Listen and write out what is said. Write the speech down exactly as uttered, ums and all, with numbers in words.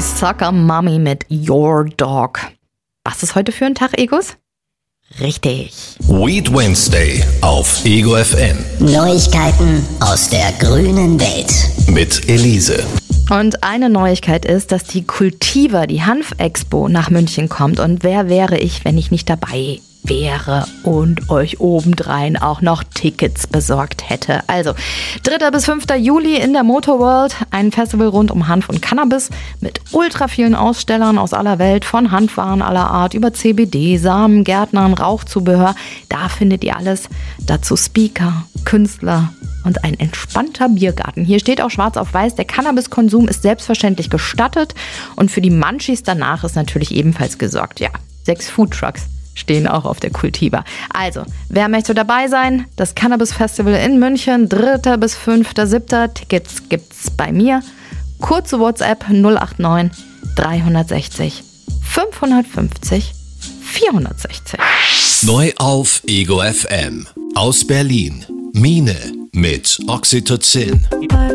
Soccer Mommy mit Your Dog. Was ist heute für ein Tag, Egos? Richtig. Weed Wednesday auf Ego F M. Neuigkeiten aus der grünen Welt. Mit Elise. Und eine Neuigkeit ist, dass die Cultiva, die Hanf-Expo, nach München kommt. Und wer wäre ich, wenn ich nicht dabei wäre und euch obendrein auch noch Tickets besorgt hätte. Also, dritter bis fünfter Juli in der Motorworld, ein Festival rund um Hanf und Cannabis mit ultra vielen Ausstellern aus aller Welt, von Hanfwaren aller Art über C B D, Samen, Gärtnern, Rauchzubehör. Da findet ihr alles. Dazu Speaker, Künstler und ein entspannter Biergarten. Hier steht auch schwarz auf weiß, der Cannabiskonsum ist selbstverständlich gestattet und für die Munchies danach ist natürlich ebenfalls gesorgt. Ja, sechs Foodtrucks stehen auch auf der Cultiva. Also, wer möchte dabei sein? Das Cannabis Festival in München, dritter bis fünfter siebter Tickets gibt's bei mir. Kurze WhatsApp null acht neun drei sechs null fünf fünf null vier sechs null. Neu auf Ego F M. Aus Berlin. Mine mit Oxytocin.